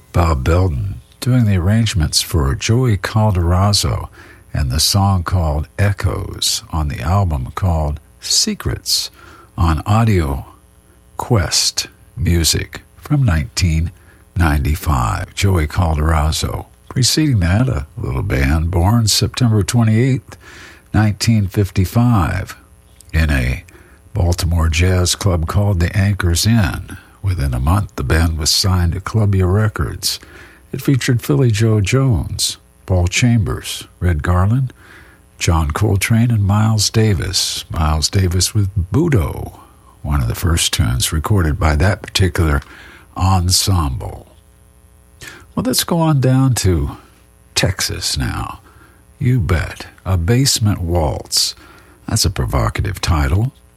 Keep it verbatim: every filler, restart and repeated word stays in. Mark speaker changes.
Speaker 1: Bob Belden doing the arrangements for Joey Calderazzo and the song called Echoes on the album called Secrets on Audio Quest Music from nineteen ninety-five. Joey Calderazzo. Preceding that, a little band born September twenty-eighth, nineteen fifty-five in a Baltimore jazz club called the Anchor's Inn. Within a month, the band was signed to Columbia Records. It featured Philly Joe Jones, Paul Chambers, Red Garland, John Coltrane, and Miles Davis. Miles Davis with Budo, one of the first tunes recorded by that particular ensemble. Well, let's go on down to Texas now. You bet. A Basement Waltz. That's a provocative title.